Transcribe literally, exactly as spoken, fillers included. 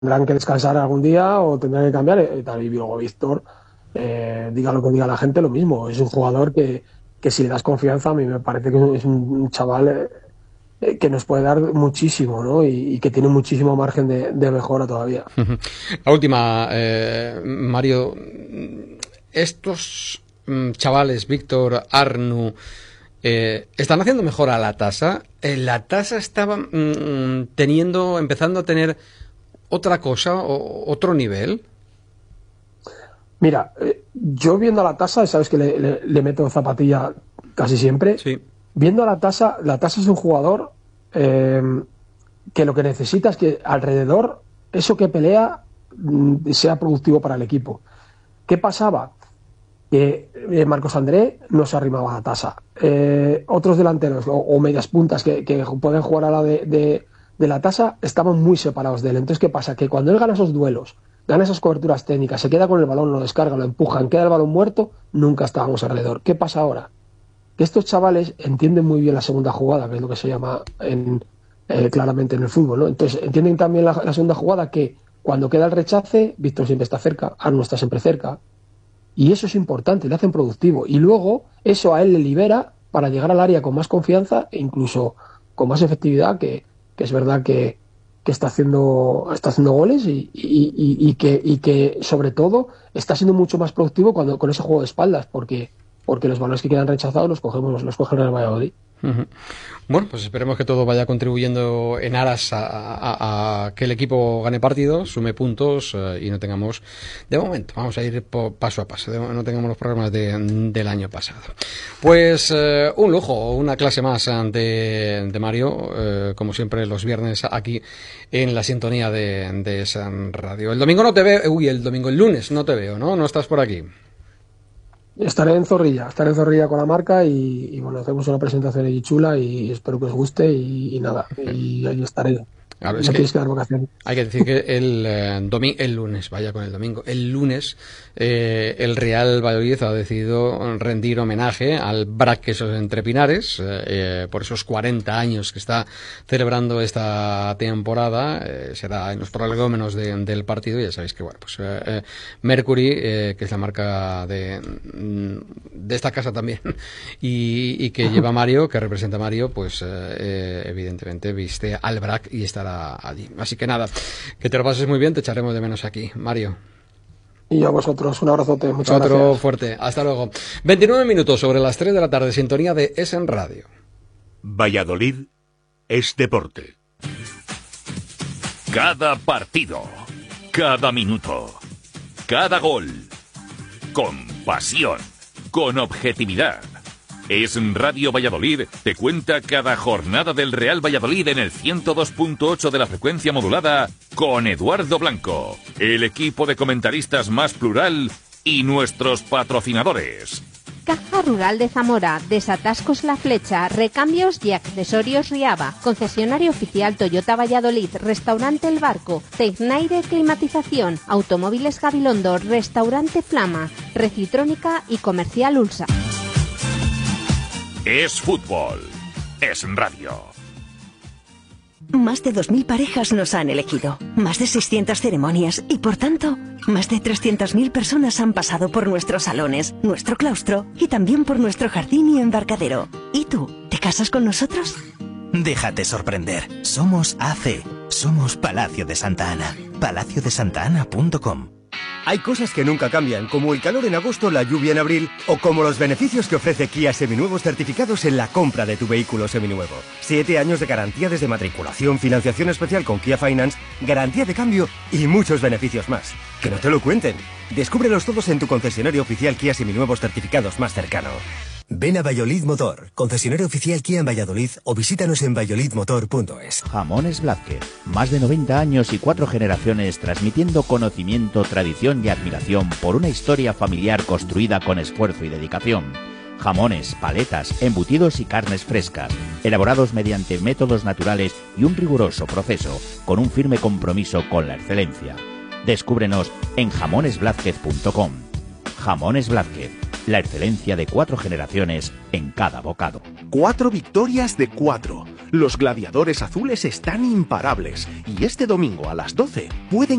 tendrán que descansar algún día o tendrán que cambiar y tal. Y luego Víctor, eh, diga lo que diga la gente, lo mismo. Es un jugador que, que si le das confianza, a mí me parece que es un chaval eh, que nos puede dar muchísimo, ¿no? Y, y que tiene muchísimo margen de, de mejora todavía. La última, eh, Mario, estos mm, chavales, Víctor, Arnu, eh, ¿están haciendo mejor a la tasa? Eh, la tasa estaba mm, teniendo, empezando a tener otra cosa, o, otro nivel. Mira, eh, yo viendo a la tasa, sabes que le, le, le meto zapatilla casi siempre. Sí. Viendo a la tasa, la tasa es un jugador eh, que lo que necesita es que alrededor, eso que pelea, mm, sea productivo para el equipo. ¿Qué pasaba? Que eh, Marcos André no se arrimaba a la tasa. Eh, otros delanteros o, o medias puntas que, que pueden jugar a la de, de, de la tasa estaban muy separados de él. Entonces, ¿qué pasa? Que cuando él gana esos duelos, gana esas coberturas técnicas, se queda con el balón, lo descarga, lo empujan, queda el balón muerto, nunca estábamos alrededor. ¿Qué pasa ahora? Que estos chavales entienden muy bien la segunda jugada, que es lo que se llama en, eh, claramente en el fútbol, ¿no? Entonces, entienden también la, la segunda jugada, que cuando queda el rechace, Víctor siempre está cerca, Arno está siempre cerca. Y eso es importante, le hacen productivo. Y luego eso a él le libera para llegar al área con más confianza e incluso con más efectividad, que, que es verdad que, que está haciendo está haciendo goles y, y, y, y, que, y que sobre todo está siendo mucho más productivo cuando con ese juego de espaldas, porque, porque los balones que quedan rechazados los cogemos, los coge el Valladolid. Uh-huh. Bueno, pues esperemos que todo vaya contribuyendo en aras a, a, a que el equipo gane partidos, sume puntos uh, y no tengamos, de momento, vamos a ir po, paso a paso, de, no tengamos los problemas de, del año pasado. Pues uh, un lujo, una clase más de, de Mario, uh, como siempre los viernes aquí en la sintonía de, de San Radio. El domingo no te veo, uy, el domingo, el lunes no te veo, ¿no? No estás por aquí. Estaré en Zorrilla, estaré en Zorrilla con la marca y, y bueno, hacemos una presentación allí chula y espero que os guste y, y nada, y ahí estaré. Claro, no es que tienes que dar vacaciones. Hay que decir que el eh, domingo, el lunes, vaya con el domingo, el lunes eh, el Real Valladolid ha decidido rendir homenaje al B R A C Quesos Entre Pinares eh, por esos cuarenta años que está celebrando esta temporada. Eh, será en los prolegómenos de, del partido. Y ya sabéis que bueno, pues eh, Mercury, eh, que es la marca de, de esta casa también, y, y que lleva Mario, que representa a Mario, pues eh, evidentemente viste al B R A C y estará allí. Así que nada, que te lo pases muy bien, te echaremos de menos aquí, Mario. Y a vosotros, un abrazote, muchas Otro gracias. fuerte, hasta luego. veintinueve minutos sobre las tres de la tarde, sintonía de Essen Radio. Valladolid es deporte. Cada partido, cada minuto, cada gol, con pasión, con objetividad. Es Radio Valladolid, te cuenta cada jornada del Real Valladolid en el ciento dos punto ocho de la frecuencia modulada con Eduardo Blanco, el equipo de comentaristas más plural y nuestros patrocinadores. Caja Rural de Zamora, Desatascos La Flecha, Recambios y Accesorios Riaba, concesionario oficial Toyota Valladolid, Restaurante El Barco, Tecnaire Climatización, Automóviles Gabilondo, Restaurante Flama, Recitrónica y Comercial Ulsa. Es fútbol, es radio. Más de dos mil parejas nos han elegido, más de seiscientas ceremonias y, por tanto, más de trescientas mil personas han pasado por nuestros salones, nuestro claustro y también por nuestro jardín y embarcadero. ¿Y tú, te casas con nosotros? Déjate sorprender. Somos A C. Somos Palacio de Santa Ana. palacio de santa ana punto com. Hay cosas que nunca cambian, como el calor en agosto, la lluvia en abril, o como los beneficios que ofrece Kia Seminuevos certificados en la compra de tu vehículo seminuevo. Siete años de garantía desde matriculación, financiación especial con Kia Finance, garantía de cambio y muchos beneficios más. Que no te lo cuenten. Descúbrelos todos en tu concesionario oficial Kia Seminuevos certificados más cercano. Ven a Valladolid Motor, concesionario oficial Kia en Valladolid, o visítanos en valladolid motor punto es. Jamones Blázquez, más de noventa años y cuatro generaciones transmitiendo conocimiento, tradición y admiración por una historia familiar construida con esfuerzo y dedicación. Jamones, paletas, embutidos y carnes frescas, elaborados mediante métodos naturales y un riguroso proceso, con un firme compromiso con la excelencia. Descúbrenos en jamones blázquez punto com. Jamones Blázquez, la excelencia de cuatro generaciones en cada bocado. Cuatro victorias de cuatro. Los gladiadores azules están imparables y este domingo a las doce pueden